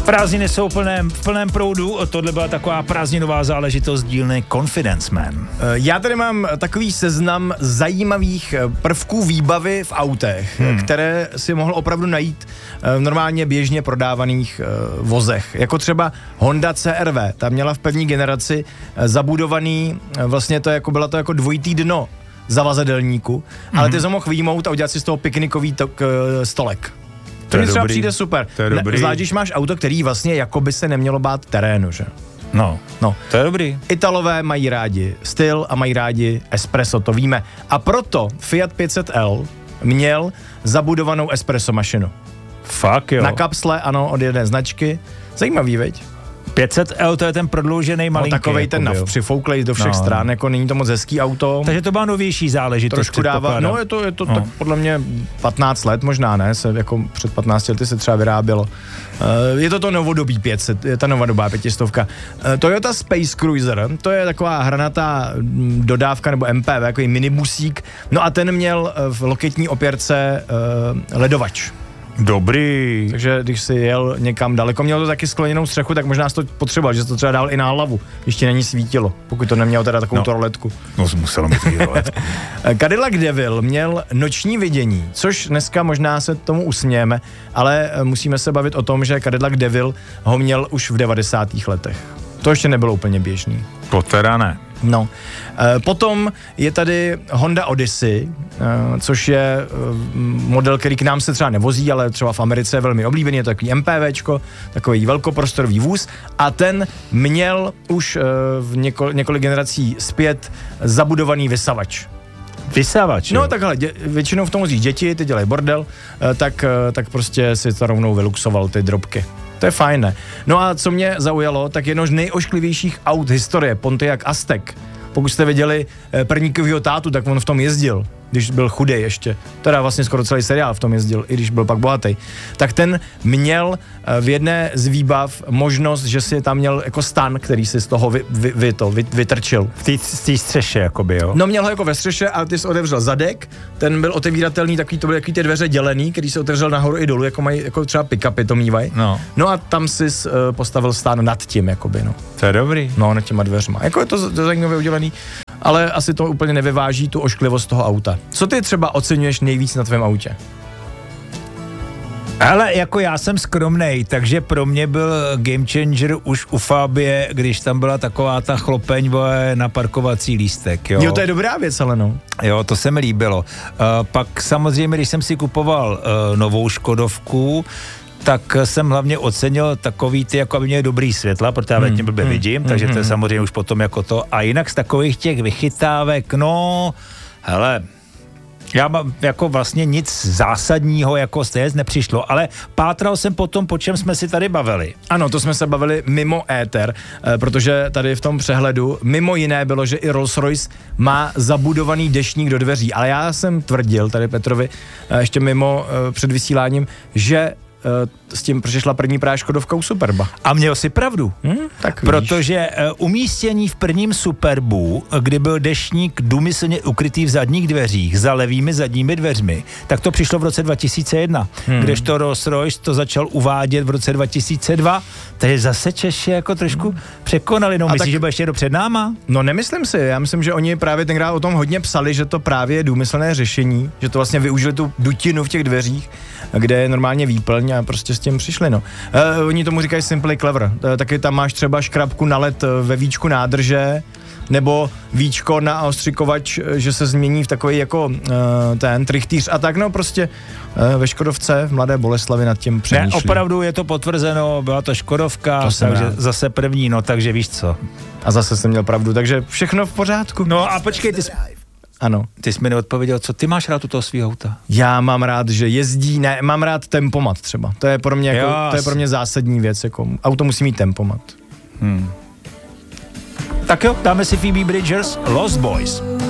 Prázdniny jsou v plném proudu, tohle byla taková prázdninová záležitost dílny Confidence Man. Já tady mám takový seznam zajímavých prvků výbavy v autech, které si mohl opravdu najít v normálně běžně prodávaných vozech. Jako třeba Honda CR-V, ta měla v první generaci zabudovaný, vlastně to jako, byla to jako dvojitý dno zavazadelníku, ale ty jsi mohl vyjmout a udělat si z toho piknikový stolek. To mi třeba přijde super. Zvlášť, když máš auto, který vlastně jako by se nemělo bát terénu, že? No, to je dobrý. Italové mají rádi styl a mají rádi espresso, to víme. A proto Fiat 500L měl zabudovanou espresso mašinu. Fakt jo. Na kapsle, ano, od jedné značky. Zajímavý, veď? 500L, to je ten prodloužený malinký. Takovej ten přifouklej do všech stran, jako není to moc hezký auto. Takže to byla novější záležitost. Trošku dává, no je to tak podle mě 15 let, možná ne, jako před 15 lety se třeba vyrábělo. Je to novodobí 500, je ta novodobá 500. Toyota Space Cruiser, to je taková hranatá dodávka nebo MPV, jako minibusík, no a ten měl v loketní opěrce ledovač. Dobrý. Takže když si jel někam daleko, měl to taky skleněnou střechu, tak možná jsi to potřeboval, že jsi to třeba dal i na hlavu, když ti není svítilo, pokud to nemělo teda takovou roletku. No, muselo mít roletku. Cadillac Devil měl noční vidění, což dneska možná se tomu usmějeme, ale musíme se bavit o tom, že Cadillac Devil ho měl už v 90. letech. To ještě nebylo úplně běžný. To teda ne. No. Potom je tady Honda Odyssey, což je model, který k nám se třeba nevozí, ale třeba v Americe je velmi oblíbený, je to takový MPVčko, takový velkoprostorový vůz a ten měl už v několik generací zpět zabudovaný vysavač. Vysavač, no takhle, většinou v tom vozí děti, ty dělají bordel, tak prostě si to rovnou vyluxoval ty drobky. To je fajn, ne? No a co mě zaujalo, tak jedno z nejošklivějších aut historie, Pontiac Aztek. Pokud jste viděli Perníkovýho tátu, tak on v tom jezdil, když byl chudej ještě. Teda vlastně skoro celý seriál v tom jezdil, i když byl pak bohatý. Tak ten měl v jedné z výbav možnost, že si tam měl jako stan, který si z toho vytrčil. V té střeše, jakoby, jo? No měl ho jako ve střeše a ty jsi otevřel zadek, ten byl otevíratelný, to byly ty dveře dělený, který se otevřel nahoru i dolů, jako mají jako třeba pick-upy to mývají. No a tam si postavil stan nad tím, jakoby, no. To je dobrý. No, nad těma dveřma. Jako je to zajímavě udělaný, ale asi to úplně nevyváží tu ošklivost toho auta. Co ty třeba oceňuješ nejvíc na tvém autě? Ale jako já jsem skromnej, takže pro mě byl game changer už u Fabie, když tam byla taková ta chlopeň na parkovací lístek, jo. Jo, to je dobrá věc, ale no. Jo, to se mi líbilo. Pak samozřejmě, když jsem si kupoval novou Škodovku, tak jsem hlavně ocenil takový ty, jako aby měli dobrý světla, protože já tím blbě vidím, takže to je samozřejmě už potom jako to. A jinak z takových těch vychytávek, no, hele, já mám jako vlastně nic zásadního jako stejně nepřišlo, ale pátral jsem potom, po čem jsme si tady bavili. Ano, to jsme se bavili mimo éter, protože tady v tom přehledu mimo jiné bylo, že i Rolls-Royce má zabudovaný deštník do dveří, ale já jsem tvrdil tady Petrovi ještě mimo před vysíláním, že s tím přišla první právě Škodovka u Superba. A měl si pravdu, tak protože umístění v prvním Superbu, kdy byl deštník důmyslně ukrytý v zadních dveřích za levými zadními dveřmi, tak to přišlo v roce 2001, kdežto Rolls-Royce to začal uvádět v roce 2002, takže zase Češi jako trošku překonali. No, myslíš, že bude ještě před náma? No nemyslím si, já myslím, že oni právě tenkrát o tom hodně psali, že to právě je důmyslné řešení, že to vlastně využili tu dutinu v těch dveřích, kde je normálně výplň a prostě s tím přišli, no. Oni tomu říkají simply clever. Taky tam máš třeba škrabku na led ve víčku nádrže, nebo víčko na ostřikovač, že se změní v takový jako ten trichtýř a tak, no prostě ve Škodovce v Mladé Boleslavi nad tím přemýšlí. Ne, opravdu je to potvrzeno, byla to Škodovka, takže zase první, no takže víš co. A zase jsem měl pravdu, takže všechno v pořádku. No a počkej, ano. Ty jsi mi neodpověděl, co ty máš rád u toho svýho auta? Já mám rád, že jezdí, mám rád tempomat třeba. To je pro mě, jako, to je pro mě zásadní věc, jako auto musí mít tempomat. Tak jo, dáme si Phoebe Bridgers, Lost Boys.